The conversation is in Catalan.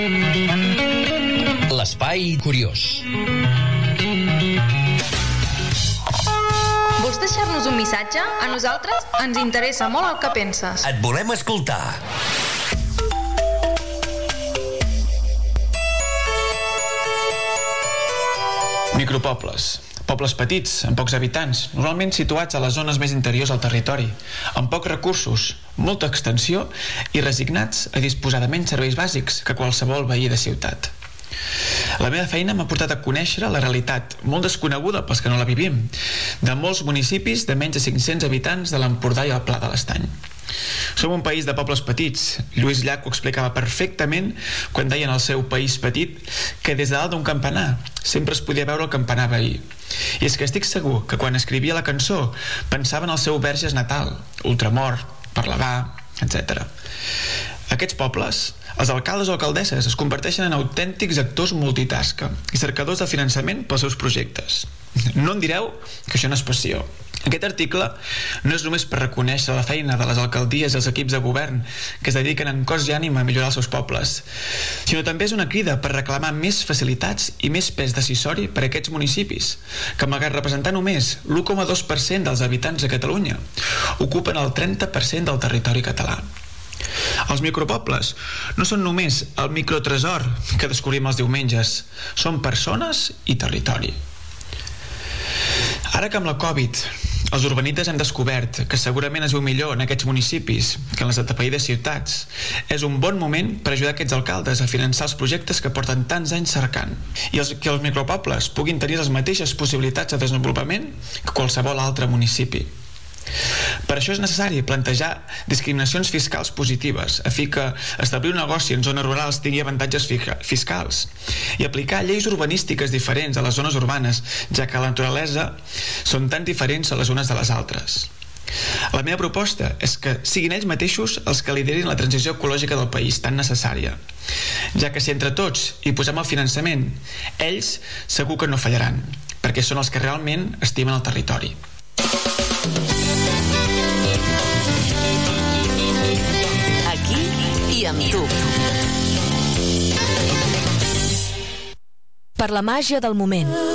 L'espai curiós. Vols deixar-nos un missatge? A nosaltres ens interessa molt el que penses. Et volem escoltar. Micropobles. Pobles petits, amb pocs habitants, normalment situats a les zones més interiors del territori, amb pocs recursos, molta extensió i resignats a disposar de menys serveis bàsics que qualsevol veí de ciutat. La meva feina m'ha portat a conèixer la realitat, molt desconeguda pels que no la vivim, de molts municipis de menys de 500 habitants de l'Empordà i el Pla de l'Estany. Som un país de pobles petits. Lluís Llach ho explicava perfectament quan deien al seu País petit que des de dalt d'un campanar sempre es podia veure el campanar veí. I és que estic segur que quan escrivia la cançó pensava en el seu Verges natal, Ultramort, Parlavà, etc. Aquests pobles, els alcaldes o alcaldesses es converteixen en autèntics actors multitasca i cercadors de finançament pels seus projectes. No em direu que això no és passió. Aquest article no és només per reconèixer la feina de les alcaldies i els equips de govern que es dediquen en cos i ànima a millorar els seus pobles, sinó també és una crida per reclamar més facilitats i més pes decisori per a aquests municipis, que malgrat representar només l'1,2% dels habitants de Catalunya, ocupen el 30% del territori català. Els micropobles no són només el microtresor que descobrim els diumenges, són persones i territori. Ara que amb la Covid els urbanites han descobert que segurament es viu millor en aquests municipis que en les atapeïdes ciutats, és un bon moment per ajudar aquests alcaldes a finançar els projectes que porten tants anys cercant i que els micropobles puguin tenir les mateixes possibilitats de desenvolupament que qualsevol altre municipi. Per això és necessari plantejar discriminacions fiscals positives, a fi que establir un negoci en zones rurals tingui avantatges fiscals i aplicar lleis urbanístiques diferents a les zones urbanes, ja que la naturalesa són tan diferents a les unes de les altres. La meva proposta és que siguin ells mateixos els que liderin la transició ecològica del país tan necessària, ja que si entre tots hi posem el finançament, ells segur que no fallaran, perquè són els que realment estimen el territori. I amb tu. Per la màgia del moment.